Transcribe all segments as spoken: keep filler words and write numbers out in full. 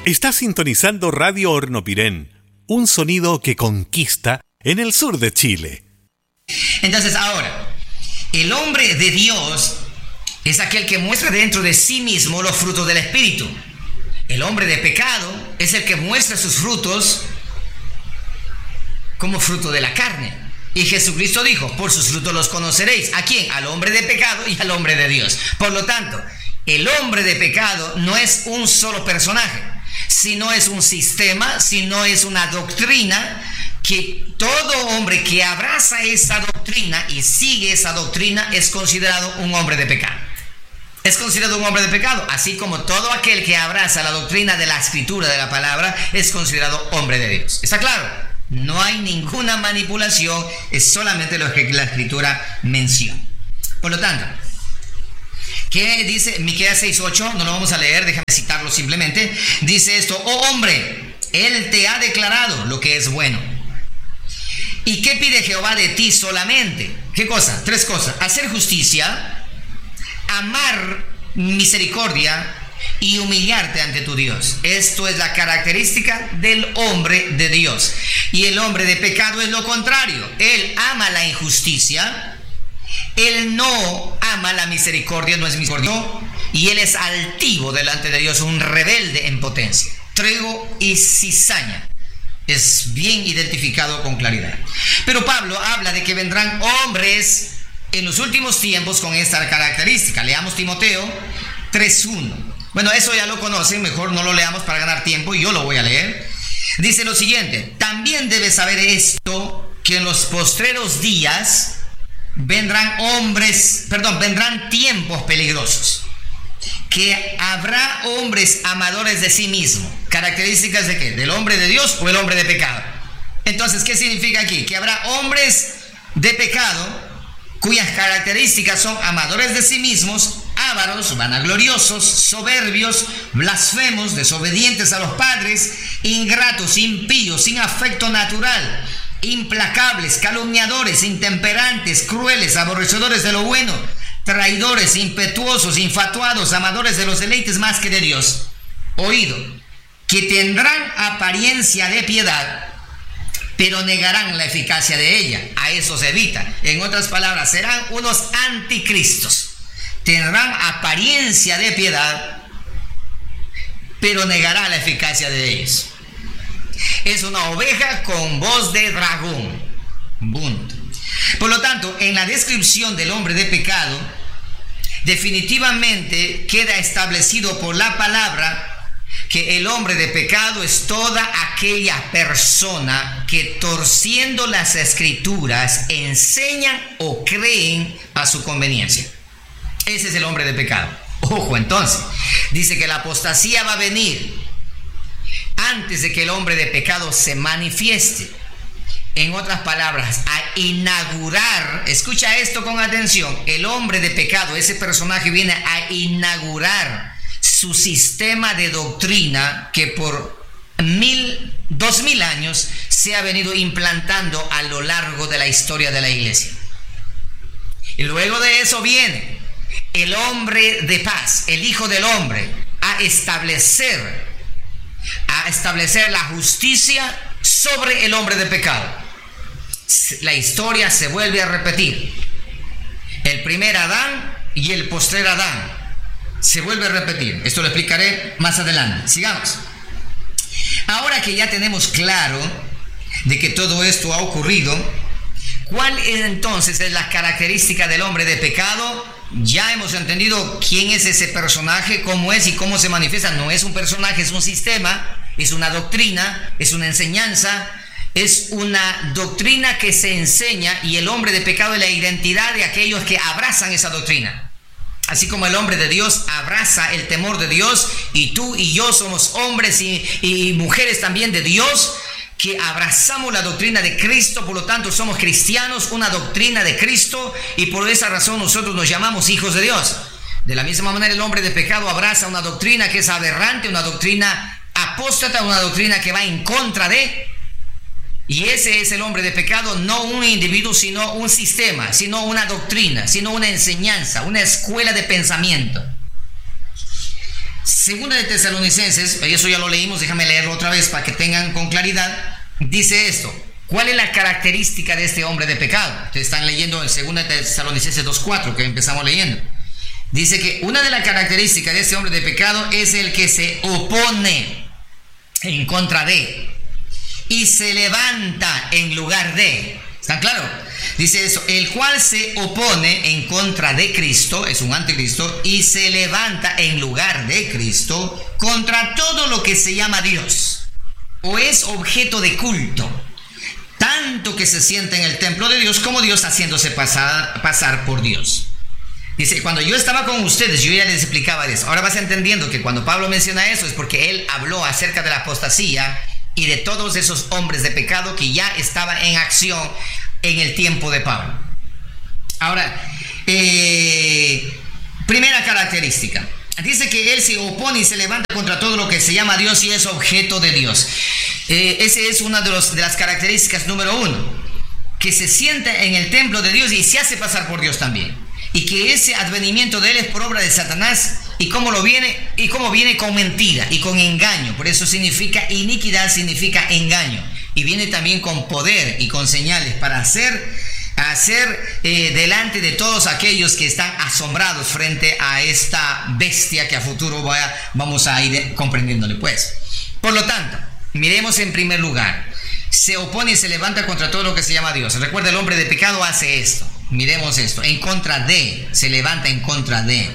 Está sintonizando Radio Hornopirén, un sonido que conquista en el sur de Chile. Entonces ahora, el hombre de Dios es aquel que muestra dentro de sí mismo los frutos del Espíritu. El hombre de pecado es el que muestra sus frutos como fruto de la carne. Y Jesucristo dijo, por sus frutos los conoceréis. ¿A quién? Al hombre de pecado y al hombre de Dios. Por lo tanto, el hombre de pecado no es un solo personaje, sino es un sistema, sino es una doctrina que todo hombre que abraza esa doctrina y sigue esa doctrina es considerado un hombre de pecado. Es considerado un hombre de pecado, así como todo aquel que abraza la doctrina de la escritura, de la palabra, es considerado hombre de Dios. ¿Está claro? No hay ninguna manipulación, es solamente lo que la escritura menciona. Por lo tanto, ¿qué dice Miqueas seis ocho? No lo vamos a leer, déjame citarlo simplemente. Dice esto: oh hombre, Él te ha declarado lo que es bueno. ¿Y qué pide Jehová de ti solamente? ¿Qué cosa? Tres cosas: hacer justicia, amar misericordia y humillarte ante tu Dios. Esto es la característica del hombre de Dios. Y el hombre de pecado es lo contrario. Él ama la injusticia, él no ama la misericordia, no es misericordioso, y él es altivo delante de Dios, un rebelde en potencia. Trigo y cizaña. Es bien identificado con claridad. Pero Pablo habla de que vendrán hombres en los últimos tiempos con esta característica. Leamos Timoteo tres uno. Bueno, eso ya lo conocen, mejor no lo leamos para ganar tiempo, y yo lo voy a leer. Dice lo siguiente: también debes saber esto, que en los postreros días vendrán hombres, perdón, vendrán tiempos peligrosos, que habrá hombres amadores de sí mismo. ¿Características de qué? ¿Del hombre de Dios o el hombre de pecado? Entonces, ¿qué significa aquí? Que habrá hombres de pecado cuyas características son amadores de sí mismos, ávaros, vanagloriosos, soberbios, blasfemos, desobedientes a los padres, ingratos, impíos, sin afecto natural, implacables, calumniadores, intemperantes, crueles, aborrecedores de lo bueno, traidores, impetuosos, infatuados, amadores de los deleites más que de Dios. Oído, que tendrán apariencia de piedad, pero negarán la eficacia de ella. A eso se evita. En otras palabras, serán unos anticristos. Tendrán apariencia de piedad, pero negará la eficacia de ellos. Es una oveja con voz de dragón. Punto. Por lo tanto, en la descripción del hombre de pecado, definitivamente queda establecido por la palabra que el hombre de pecado es toda aquella persona que, torciendo las escrituras, enseñan o creen a su conveniencia. Ese es el hombre de pecado. Ojo, entonces, dice que la apostasía va a venir antes de que el hombre de pecado se manifieste. En otras palabras, a inaugurar, escucha esto con atención, el hombre de pecado, ese personaje, viene a inaugurar su sistema de doctrina que por mil, dos mil años se ha venido implantando a lo largo de la historia de la iglesia. Y luego de eso viene el hombre de paz, el Hijo del Hombre, a establecer, a establecer la justicia sobre el hombre de pecado. La historia se vuelve a repetir. El primer Adán y el postrer Adán se vuelve a repetir. Esto lo explicaré más adelante. Sigamos. Ahora que ya tenemos claro de que todo esto ha ocurrido, ¿cuál es entonces la característica del hombre de pecado? Ya hemos entendido quién es ese personaje, cómo es y cómo se manifiesta. No es un personaje, es un sistema, es una doctrina, es una enseñanza, es una doctrina que se enseña, y el hombre de pecado es la identidad de aquellos que abrazan esa doctrina. Así como el hombre de Dios abraza el temor de Dios, y tú y yo somos hombres y, y mujeres también de Dios que abrazamos la doctrina de Cristo, por lo tanto somos cristianos, una doctrina de Cristo, y por esa razón nosotros nos llamamos hijos de Dios. De la misma manera, el hombre de pecado abraza una doctrina que es aberrante, una doctrina apóstata, una doctrina que va en contra de, y ese es el hombre de pecado, no un individuo, sino un sistema, sino una doctrina, sino una enseñanza, una escuela de pensamiento. Segunda de Tesalonicenses, eso ya lo leímos, déjame leerlo otra vez para que tengan con claridad. Dice esto: ¿cuál es la característica de este hombre de pecado? Ustedes están leyendo en Segunda de Tesalonicenses dos cuatro, que empezamos leyendo. Dice que una de las características de este hombre de pecado es el que se opone en contra de y se levanta en lugar de. ¿Están claros? Dice eso: el cual se opone en contra de Cristo, es un anticristo, y se levanta en lugar de Cristo contra todo lo que se llama Dios o es objeto de culto, tanto que se sienta en el templo de Dios como Dios, haciéndose pasar, pasar por Dios. Dice: cuando yo estaba con ustedes, yo ya les explicaba eso. Ahora vas entendiendo que cuando Pablo menciona eso es porque él habló acerca de la apostasía y de todos esos hombres de pecado que ya estaban en acción en el tiempo de Pablo. Ahora, eh, primera característica. Dice que él se opone y se levanta contra todo lo que se llama Dios y es objeto de Dios. Eh, esa es una de, los, de las características número uno. Que se sienta en el templo de Dios y se hace pasar por Dios también. Y que ese advenimiento de él es por obra de Satanás, y cómo lo viene, y cómo viene con mentira y con engaño. Por eso significa iniquidad, significa engaño. Y viene también con poder y con señales para hacer, hacer eh, delante de todos aquellos que están asombrados frente a esta bestia que a futuro vaya, vamos a ir comprendiéndole pues. Por lo tanto, miremos en primer lugar, se opone y se levanta contra todo lo que se llama Dios. Recuerda, el hombre de pecado hace esto. Miremos esto: en contra de, se levanta en contra de.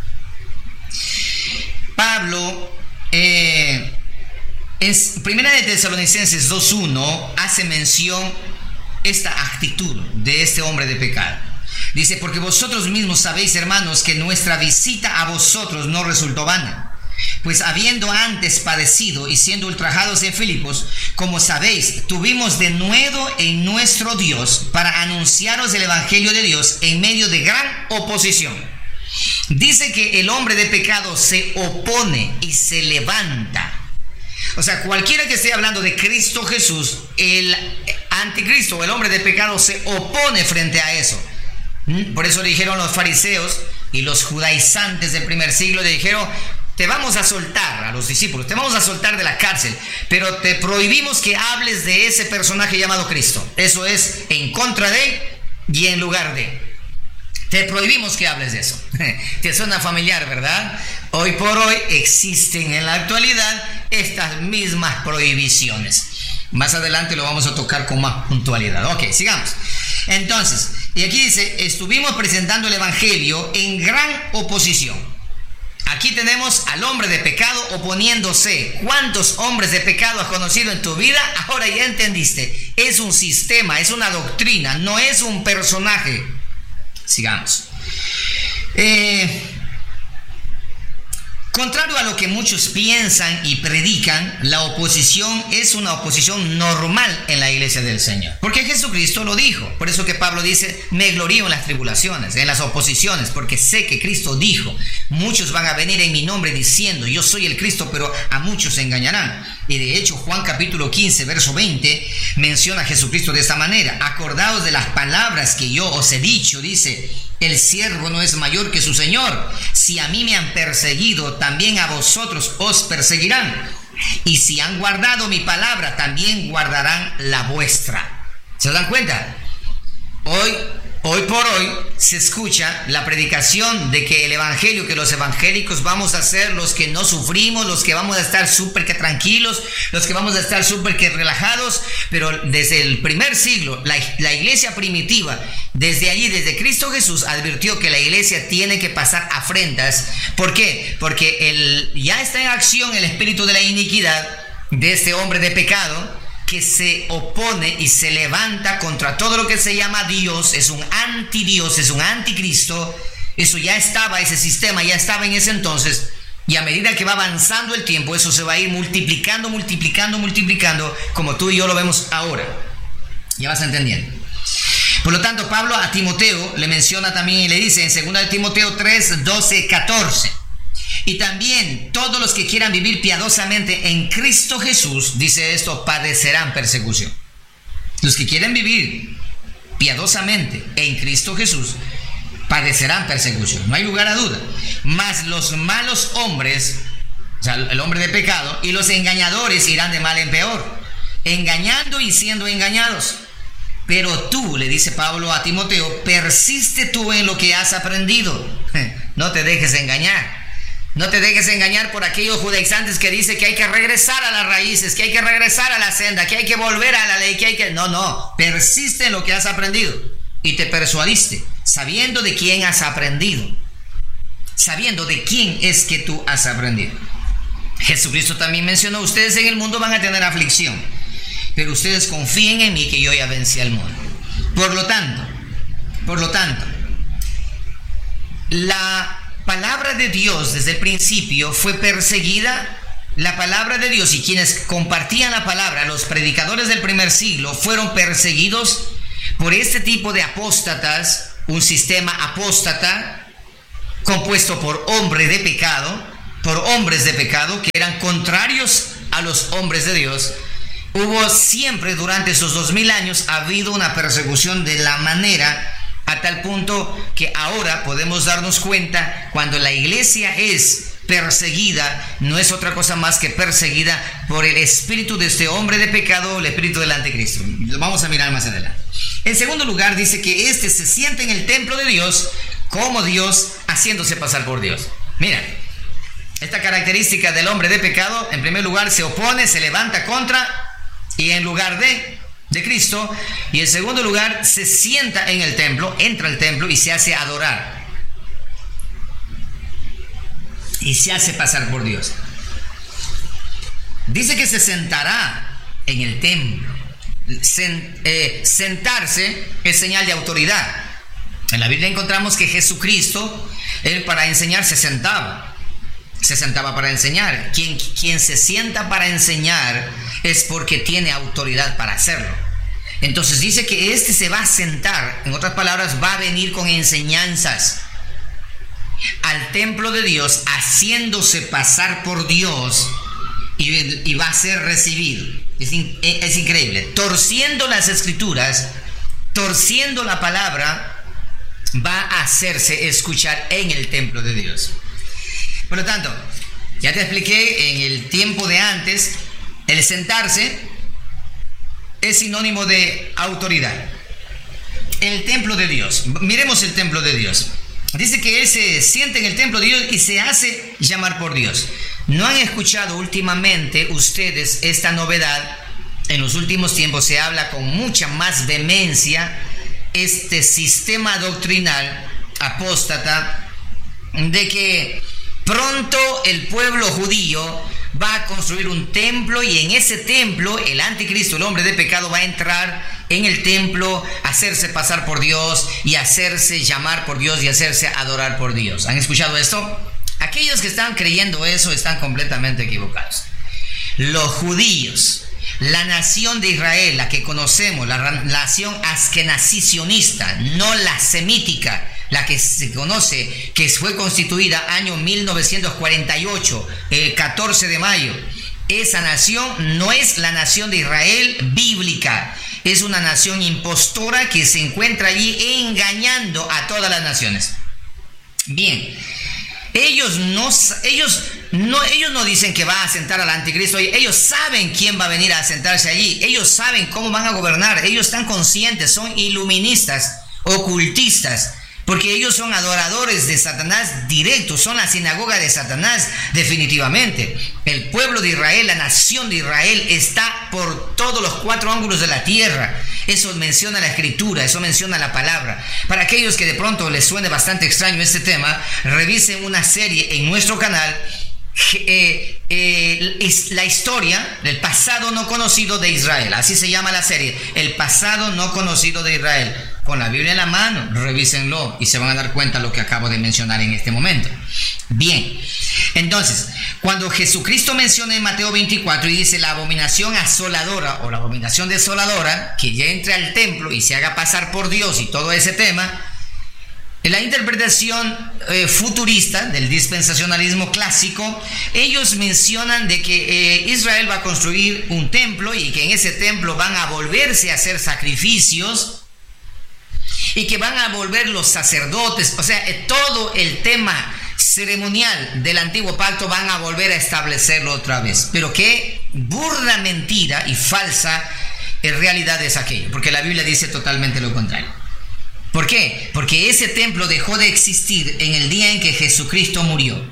Pablo, eh, en Primera de Tesalonicenses dos uno, hace mención esta actitud de este hombre de pecado. Dice: porque vosotros mismos sabéis, hermanos, que nuestra visita a vosotros no resultó vana. Pues habiendo antes padecido y siendo ultrajados en Filipos, como sabéis, tuvimos de nuevo en nuestro Dios para anunciaros el Evangelio de Dios en medio de gran oposición. Dice que el hombre de pecado se opone y se levanta. O sea, cualquiera que esté hablando de Cristo Jesús, el anticristo o el hombre de pecado se opone frente a eso. Por eso le dijeron los fariseos y los judaizantes del primer siglo, le dijeron: te vamos a soltar, a los discípulos, te vamos a soltar de la cárcel, pero te prohibimos que hables de ese personaje llamado Cristo. Eso es en contra de y en lugar de. Te prohibimos que hables de eso. Te suena familiar, ¿verdad? Hoy por hoy existen en la actualidad estas mismas prohibiciones. Más adelante lo vamos a tocar con más puntualidad. Ok, sigamos. Entonces, y aquí dice: estuvimos presentando el Evangelio en gran oposición. Aquí tenemos al hombre de pecado oponiéndose. ¿Cuántos hombres de pecado has conocido en tu vida? Ahora ya entendiste. Es un sistema, es una doctrina, no es un personaje. Sigamos. Eh, contrario a lo que muchos piensan y predican, la oposición es una oposición normal en la iglesia del Señor. Porque Jesucristo lo dijo. Por eso que Pablo dice: me glorío en las tribulaciones, en las oposiciones, porque sé que Cristo dijo: muchos van a venir en mi nombre diciendo yo soy el Cristo, pero a muchos se engañarán. Y de hecho Juan capítulo quince verso veinte menciona a Jesucristo de esta manera: acordaos de las palabras que yo os he dicho, dice, el siervo no es mayor que su Señor. Si a mí me han perseguido, también a vosotros os perseguirán. Y si han guardado mi palabra, también guardarán la vuestra. ¿Se dan cuenta? Hoy Hoy por hoy se escucha la predicación de que el evangelio, que los evangélicos vamos a ser los que no sufrimos, los que vamos a estar súper que tranquilos, los que vamos a estar súper que relajados, pero desde el primer siglo, la, la iglesia primitiva, desde allí, desde Cristo Jesús, advirtió que la iglesia tiene que pasar afrentas. ¿Por qué? Porque el, ya está en acción el espíritu de la iniquidad de este hombre de pecado, que se opone y se levanta contra todo lo que se llama Dios. Es un antidios, es un anticristo. Eso ya estaba, ese sistema ya estaba en ese entonces, y a medida que va avanzando el tiempo, eso se va a ir multiplicando, multiplicando, multiplicando, como tú y yo lo vemos ahora. Ya vas entendiendo. Por lo tanto, Pablo a Timoteo le menciona también y le dice en segunda de Timoteo tres, doce, catorce: y también todos los que quieran vivir piadosamente en Cristo Jesús, dice esto, padecerán persecución. Los que quieren vivir piadosamente en Cristo Jesús padecerán persecución, no hay lugar a duda. Mas los malos hombres o sea, el hombre de pecado, y los engañadores irán de mal en peor, engañando y siendo engañados. Pero tú, le dice Pablo a Timoteo, persiste tú en lo que has aprendido. No te dejes engañar. No te dejes engañar por aquellos judaizantes que dicen que hay que regresar a las raíces, que hay que regresar a la senda, que hay que volver a la ley, que hay que... No, no, persiste en lo que has aprendido. Y te persuadiste, sabiendo de quién has aprendido. Sabiendo de quién es que tú has aprendido. Jesucristo también mencionó, ustedes en el mundo van a tener aflicción, pero ustedes confíen en mí que yo ya vencí al mundo. Por lo tanto, por lo tanto, la palabra de Dios desde el principio fue perseguida. La palabra de Dios y quienes compartían la palabra, los predicadores del primer siglo, fueron perseguidos por este tipo de apóstatas, un sistema apóstata compuesto por hombres de pecado, por hombres de pecado que eran contrarios a los hombres de Dios. Hubo siempre durante esos dos mil años ha habido una persecución de la manera a tal punto que ahora podemos darnos cuenta cuando la iglesia es perseguida, no es otra cosa más que perseguida por el espíritu de este hombre de pecado, el espíritu del anticristo. Lo vamos a mirar más adelante. En segundo lugar, dice que este se siente en el templo de Dios como Dios, haciéndose pasar por Dios. Mira, esta característica del hombre de pecado, en primer lugar, se opone, se levanta contra y en lugar de, de Cristo. Y en segundo lugar, se sienta en el templo, entra al templo y se hace adorar. Y se hace pasar por Dios. Dice que se sentará en el templo. Sen, eh, sentarse es señal de autoridad. En la Biblia encontramos que Jesucristo, él para enseñar se sentaba. Se sentaba para enseñar. Quien, quien se sienta para enseñar es porque tiene autoridad para hacerlo. Entonces dice que este se va a sentar, en otras palabras, va a venir con enseñanzas al templo de Dios, haciéndose pasar por Dios, y, y va a ser recibido. Es, in, es increíble. Torciendo las escrituras, torciendo la palabra, va a hacerse escuchar en el templo de Dios. Por lo tanto, ya te expliqué en el tiempo de antes, el sentarse es sinónimo de autoridad. El templo de Dios, miremos el templo de Dios. Dice que él se siente en el templo de Dios y se hace llamar por Dios. ¿No han escuchado últimamente ustedes esta novedad? En los últimos tiempos se habla con mucha más vehemencia este sistema doctrinal apóstata de que pronto el pueblo judío va a construir un templo y en ese templo el anticristo, el hombre de pecado, va a entrar en el templo, hacerse pasar por Dios y hacerse llamar por Dios y hacerse adorar por Dios. ¿Han escuchado esto? Aquellos que están creyendo eso están completamente equivocados. Los judíos, la nación de Israel, la que conocemos, la nación askenazí-sionista, no la semítica, la que se conoce, que fue constituida año mil novecientos cuarenta y ocho, el catorce de mayo. Esa nación no es la nación de Israel bíblica, es una nación impostora que se encuentra allí engañando a todas las naciones. Bien, ellos no, ellos no, ellos no dicen que va a sentar al anticristo, ellos saben quién va a venir a sentarse allí, ellos saben cómo van a gobernar, ellos están conscientes, son iluministas, ocultistas, porque ellos son adoradores de Satanás directos, son la sinagoga de Satanás definitivamente. El pueblo de Israel, la nación de Israel está por todos los cuatro ángulos de la tierra. Eso menciona la escritura, eso menciona la palabra. Para aquellos que de pronto les suene bastante extraño este tema, revisen una serie en nuestro canal, eh, eh, la historia del pasado no conocido de Israel. Así se llama la serie, el pasado no conocido de Israel. Con la Biblia en la mano, revísenlo y se van a dar cuenta de lo que acabo de mencionar en este momento. Bien, entonces, cuando Jesucristo menciona en Mateo veinticuatro y dice la abominación asoladora o la abominación desoladora, que ya entre al templo y se haga pasar por Dios y todo ese tema, en la interpretación eh, futurista del dispensacionalismo clásico, ellos mencionan de que eh, Israel va a construir un templo y que en ese templo van a volverse a hacer sacrificios y que van a volver los sacerdotes, o sea, todo el tema ceremonial del antiguo pacto van a volver a establecerlo otra vez. Pero qué burda mentira y falsa en realidad es aquello, porque la Biblia dice totalmente lo contrario. ¿Por qué? Porque ese templo dejó de existir en el día en que Jesucristo murió.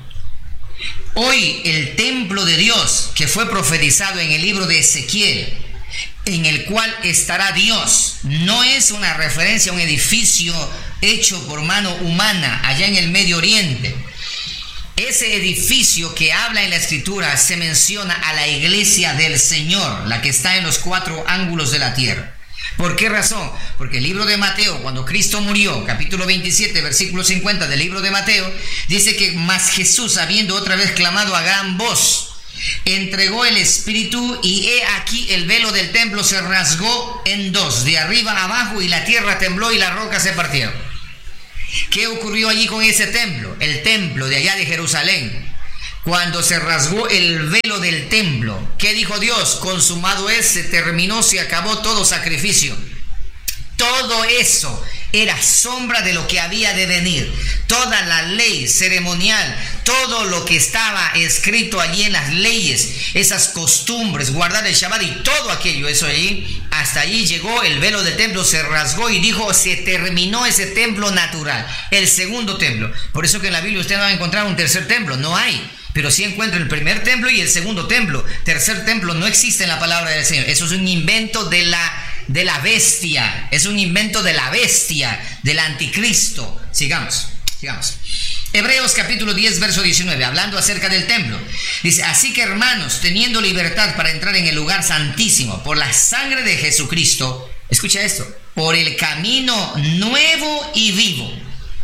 Hoy el templo de Dios, que fue profetizado en el libro de Ezequiel, en el cual estará Dios, no es una referencia a un edificio hecho por mano humana allá en el Medio Oriente. Ese edificio que habla en la Escritura se menciona a la iglesia del Señor, la que está en los cuatro ángulos de la tierra. ¿Por qué razón? Porque el libro de Mateo, cuando Cristo murió, capítulo veintisiete, versículo cincuenta del libro de Mateo, dice que mas Jesús, habiendo otra vez clamado a gran voz, entregó el Espíritu, y he aquí el velo del templo se rasgó en dos, de arriba a abajo, y la tierra tembló y las rocas se partieron. ¿Qué ocurrió allí con ese templo? El templo de allá de Jerusalén. Cuando se rasgó el velo del templo, ¿qué dijo Dios? Consumado es, se terminó, se acabó todo sacrificio. Todo eso era sombra de lo que había de venir. Toda la ley ceremonial, todo lo que estaba escrito allí en las leyes, esas costumbres, guardar el Shabbat y todo aquello, eso allí, hasta allí llegó el velo del templo, se rasgó y dijo, se terminó ese templo natural, el segundo templo. Por eso que en la Biblia usted no va a encontrar un tercer templo, no hay. Pero sí encuentra el primer templo y el segundo templo. Tercer templo no existe en la palabra del Señor. Eso es un invento de la, de la bestia. Es un invento de la bestia, del anticristo. Sigamos, sigamos. Hebreos capítulo diez, verso diecinueve, hablando acerca del templo. Dice, así que hermanos, teniendo libertad para entrar en el lugar santísimo por la sangre de Jesucristo, escucha esto, por el camino nuevo y vivo.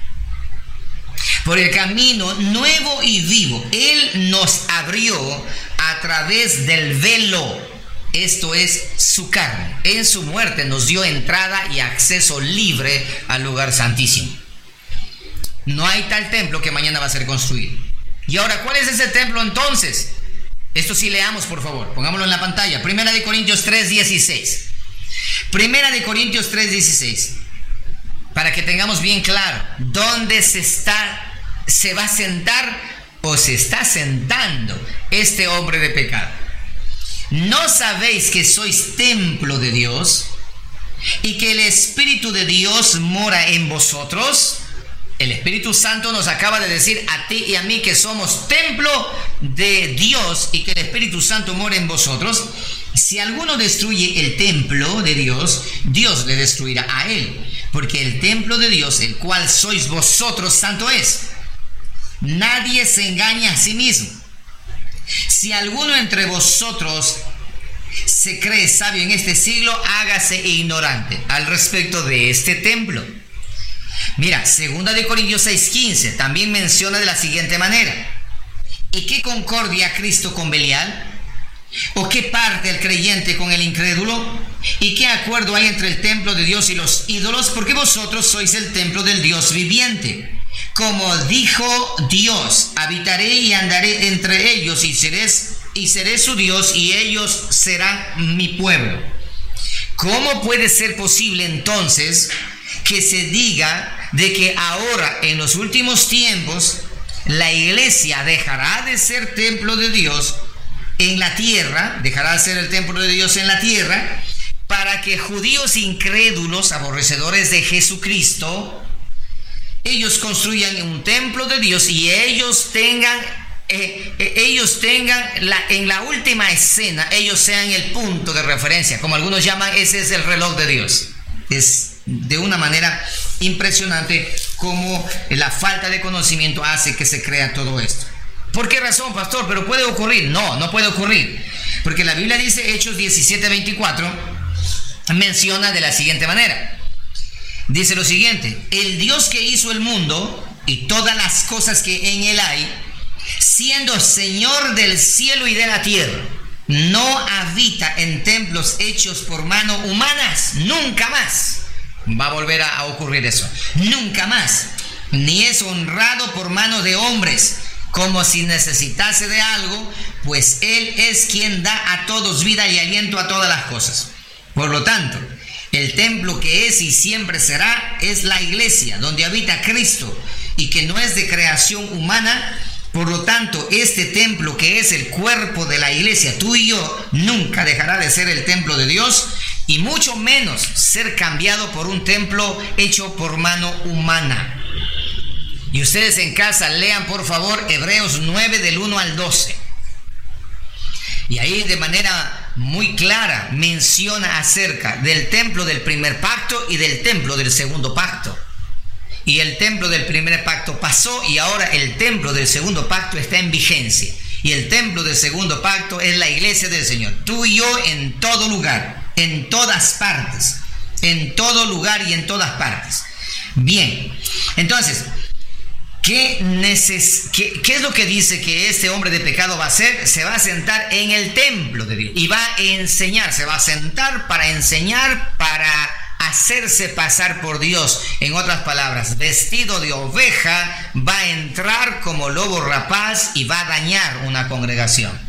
Por el camino nuevo y vivo. Él nos abrió a través del velo. Esto es su carne. En su muerte nos dio entrada y acceso libre al lugar santísimo. No hay tal templo que mañana va a ser construido. Y ahora, ¿cuál es ese templo entonces? Esto sí leamos, por favor. Pongámoslo en la pantalla. Primera de Corintios tres, dieciséis. Primera de Corintios tres, dieciséis. Para que tengamos bien claro dónde se está, se va a sentar o se está sentando este hombre de pecado. ¿No sabéis que sois templo de Dios y que el Espíritu de Dios mora en vosotros? El Espíritu Santo nos acaba de decir a ti y a mí que somos templo de Dios y que el Espíritu Santo mora en vosotros. Si alguno destruye el templo de Dios, Dios le destruirá a él. Porque el templo de Dios, el cual sois vosotros, santo es. Nadie se engaña a sí mismo. Si alguno entre vosotros se cree sabio en este siglo, hágase ignorante al respecto de este templo. Mira, segunda de Corintios seis, quince también menciona de la siguiente manera. ¿Y qué concordia Cristo con Belial? ¿O qué parte el creyente con el incrédulo? ¿Y qué acuerdo hay entre el templo de Dios y los ídolos? Porque vosotros sois el templo del Dios viviente. Como dijo Dios, habitaré y andaré entre ellos y seré, y seré su Dios y ellos serán mi pueblo. ¿Cómo puede ser posible entonces que se diga de que ahora en los últimos tiempos la iglesia dejará de ser templo de Dios en la tierra, dejará de ser el templo de Dios en la tierra, para que judíos incrédulos, aborrecedores de Jesucristo, ellos construyan un templo de Dios y ellos tengan, eh, eh, ellos tengan la, en la última escena, ellos sean el punto de referencia, como algunos llaman, ese es el reloj de Dios. Es de una manera impresionante como la falta de conocimiento hace que se crea todo esto. ¿Por qué razón, pastor? ¿Pero puede ocurrir? No, no puede ocurrir. Porque la Biblia dice, Hechos diecisiete, veinticuatro, menciona de la siguiente manera. Dice lo siguiente, el Dios que hizo el mundo y todas las cosas que en él hay, siendo Señor del cielo y de la tierra, no habita en templos hechos por mano humanas, nunca más. Va a volver a, a ocurrir eso. Nunca más. Ni es honrado por mano de hombres, como si necesitase de algo, pues Él es quien da a todos vida y aliento a todas las cosas. Por lo tanto, el templo que es y siempre será es la iglesia, donde habita Cristo, y que no es de creación humana. Por lo tanto, este templo que es el cuerpo de la iglesia, tú y yo, nunca dejará de ser el templo de Dios, y mucho menos ser cambiado por un templo hecho por mano humana. Y ustedes en casa lean por favor Hebreos nueve del uno al doce. Y ahí de manera muy clara menciona acerca del templo del primer pacto y del templo del segundo pacto. Y el templo del primer pacto pasó y ahora el templo del segundo pacto está en vigencia. Y el templo del segundo pacto es la iglesia del Señor. Tú y yo en todo lugar, en todas partes, en todo lugar y en todas partes. Bien, entonces, ¿qué, neces- qué, ¿qué es lo que dice que este hombre de pecado va a hacer? Se va a sentar en el templo de Dios y va a enseñar, se va a sentar para enseñar, para hacerse pasar por Dios. En otras palabras, vestido de oveja, va a entrar como lobo rapaz y va a dañar una congregación.